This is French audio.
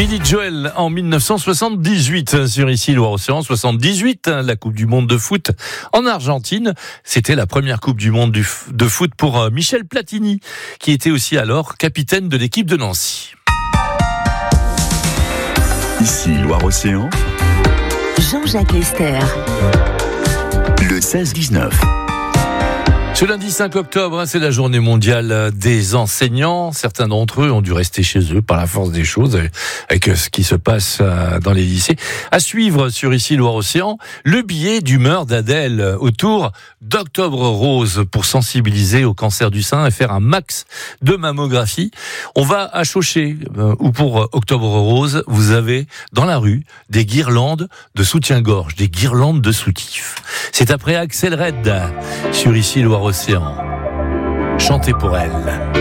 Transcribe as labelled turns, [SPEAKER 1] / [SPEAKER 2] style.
[SPEAKER 1] Billy Joel en 1978 sur ici Loire-Océan, 78, la Coupe du Monde de foot en Argentine. C'était la première Coupe du Monde de foot pour Michel Platini, qui était aussi alors capitaine de l'équipe de Nancy.
[SPEAKER 2] Ici Loire-Océan,
[SPEAKER 3] Jean-Jacques Lester.
[SPEAKER 2] Le 16-19.
[SPEAKER 1] Ce lundi 5 octobre, c'est la journée mondiale des enseignants. Certains d'entre eux ont dû rester chez eux par la force des choses avec ce qui se passe dans les lycées. À suivre sur ici Loire-Océan, le billet d'humeur d'Adèle autour d'Octobre Rose pour sensibiliser au cancer du sein et faire un max de mammographie. On va à Chauchet où pour Octobre Rose, vous avez dans la rue des guirlandes de soutien-gorge, des guirlandes de soutifs. C'est après Axel Red sur ici Loire-Océan. Chantez pour elle.